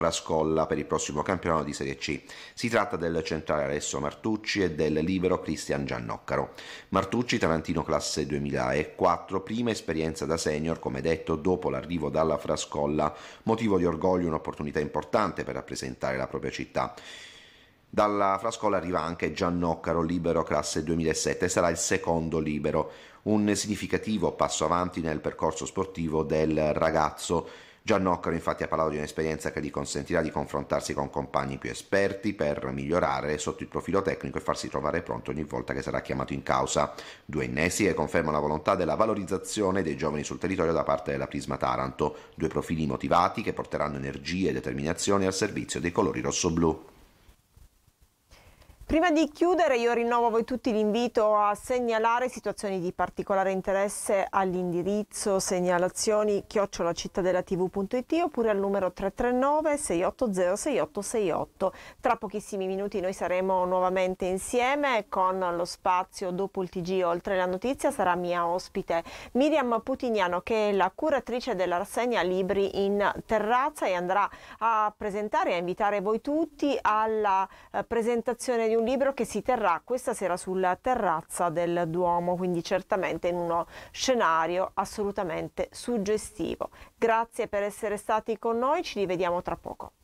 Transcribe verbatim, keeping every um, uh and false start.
Frascolla per il prossimo campionato di Serie C. Si tratta del centrale Alessio Martucci e del libero Cristian Giannoccaro. Martucci, tarantino classe duemilaquattro, prima esperienza da senior, come detto, dopo l'arrivo dalla Frascolla, motivo di orgoglio e un'opportunità importante per rappresentare la propria città. Dalla Frascolla arriva anche Giannoccaro, libero classe duemilasette, sarà il secondo libero, un significativo passo avanti nel percorso sportivo del ragazzo. Giannoccaro infatti ha parlato di un'esperienza che gli consentirà di confrontarsi con compagni più esperti per migliorare sotto il profilo tecnico e farsi trovare pronto ogni volta che sarà chiamato in causa. Due innesi che confermano la volontà della valorizzazione dei giovani sul territorio da parte della Prisma Taranto, due profili motivati che porteranno energie e determinazione al servizio dei colori rossoblù. Prima di chiudere io rinnovo a voi tutti l'invito a segnalare situazioni di particolare interesse all'indirizzo segnalazioni chiocciola cittadellativ punto it oppure al numero tre tre nove sei otto zero sei otto sei otto. Tra pochissimi minuti noi saremo nuovamente insieme con lo spazio dopo il T G oltre la notizia. Sarà mia ospite Miriam Putignano, che è la curatrice della rassegna Libri in Terrazza, e andrà a presentare e a invitare voi tutti alla eh, presentazione di un libro che si terrà questa sera sulla terrazza del Duomo, quindi certamente in uno scenario assolutamente suggestivo. Grazie per essere stati con noi, ci rivediamo tra poco.